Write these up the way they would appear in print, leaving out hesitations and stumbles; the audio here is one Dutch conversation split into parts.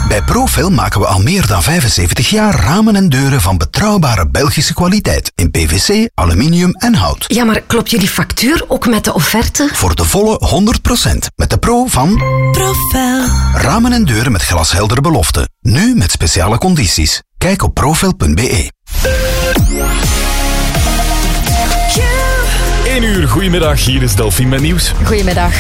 Bij Profil maken we al meer dan 75 jaar ramen en deuren van betrouwbare Belgische kwaliteit. In PVC, aluminium en hout. Ja, maar klopt jullie factuur ook met de offerte? Voor de volle 100%. Met de Pro van Profil. Ramen en deuren met glasheldere beloften. Nu met speciale condities. Kijk op profil.be. 1 uur, goedemiddag. Hier is Delphine met nieuws. Goedemiddag.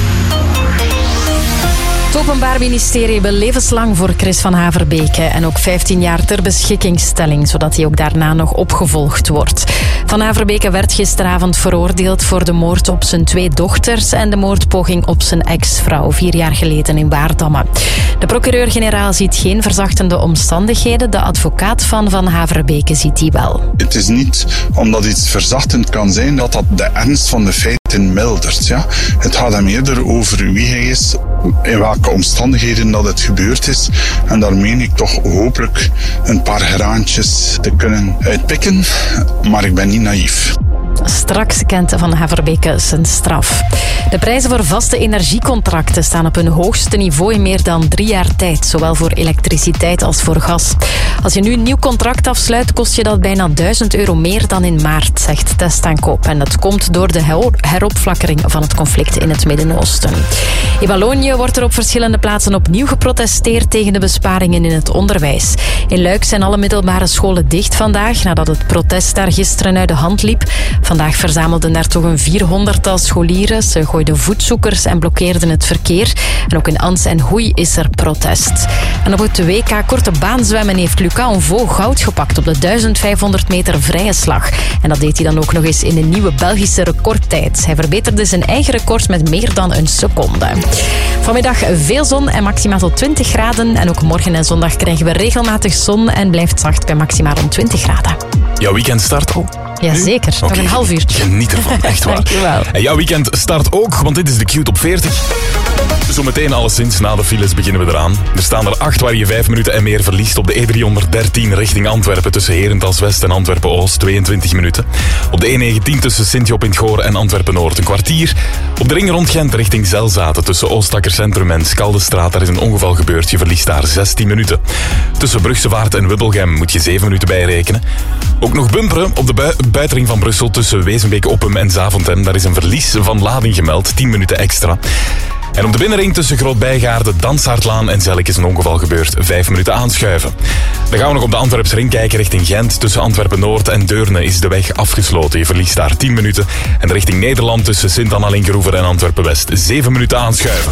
Het Openbaar Ministerie wil levenslang voor Chris van Haverbeke en ook 15 jaar ter beschikkingstelling, zodat hij ook daarna nog opgevolgd wordt. Van Haverbeke werd gisteravond veroordeeld voor de moord op zijn 2 dochters en de moordpoging op zijn ex-vrouw 4 jaar geleden in Waardamme. De procureur-generaal ziet geen verzachtende omstandigheden. De advocaat van Haverbeke ziet die wel. Het is niet omdat iets verzachtend kan zijn dat de ernst van de feiten mildert. Ja? Het gaat hem eerder over wie hij is, in welke omstandigheden dat het gebeurd is. En daar meen ik toch hopelijk een paar graantjes te kunnen uitpikken. Maar ik ben niet naïef. Straks kent Van Haverbeke zijn straf. De prijzen voor vaste energiecontracten staan op hun hoogste niveau in meer dan 3 jaar tijd, zowel voor elektriciteit als voor gas. Als je nu een nieuw contract afsluit, kost je dat bijna €1000 meer dan in maart, zegt Testaankoop. En dat komt door de heropflakkering van het conflict in het Midden-Oosten. In Wallonië wordt er op verschillende plaatsen opnieuw geprotesteerd tegen de besparingen in het onderwijs. In Luik zijn alle middelbare scholen dicht vandaag, nadat het protest daar gisteren uit de hand liep. Vandaag verzamelden daar toch een 400-tal scholieren. Ze gooiden voetzoekers en blokkeerden het verkeer. En ook in Ans en Hoei is er protest. En op het WK korte baanzwemmen heeft Lucas Onvaux goud gepakt op de 1500 meter vrije slag. En dat deed hij dan ook nog eens in een nieuwe Belgische recordtijd. Hij verbeterde zijn eigen record met meer dan een seconde. Vanmiddag veel zon en maximaal tot 20 graden. En ook morgen en zondag krijgen we regelmatig zon en blijft zacht bij maximaal rond 20 graden. Jouw weekend start al? Jazeker, nog een half uurtje. Geniet ervan, echt waar. Dankjewel. En jouw weekend start ook, want dit is de Q-top 40. Zometeen alleszins na de files beginnen we eraan. Er staan er 8 waar je 5 minuten en meer verliest. Op de E313 richting Antwerpen tussen Herentals West en Antwerpen-Oost 22 minuten. Op de E19 tussen Sint-Job in het Goor en Antwerpen-Noord een kwartier. Op de ring rond Gent richting Zelzaten tussen Oostakker Centrum en Skaldestraat. Daar is een ongeval gebeurd, je verliest daar 16 minuten. Tussen Brugsevaart en Wibbelgem moet je 7 minuten bijrekenen. Ook nog bumperen op de buitenring van Brussel tussen Wezenbeek-Oppum en Zaventem. Daar is een verlies van lading gemeld, 10 minuten extra. En op de binnenring tussen Groot-Bijgaarden, Dansaardlaan en Zelk is een ongeval gebeurd. 5 minuten aanschuiven. Dan gaan we nog op de Antwerpse ring kijken richting Gent. Tussen Antwerpen-Noord en Deurne is de weg afgesloten. Je verliest daar 10 minuten. En richting Nederland tussen Sint-Anna-Linkeroever en Antwerpen-West 7 minuten aanschuiven.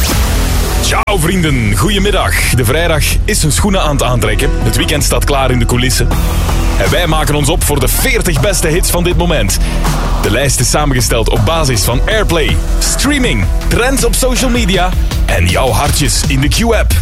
Ciao vrienden, goedemiddag. De vrijdag is zijn schoenen aan het aantrekken. Het weekend staat klaar in de coulissen. En wij maken ons op voor de 40 beste hits van dit moment. De lijst is samengesteld op basis van Airplay, streaming, trends op social media en jouw hartjes in de Q-app.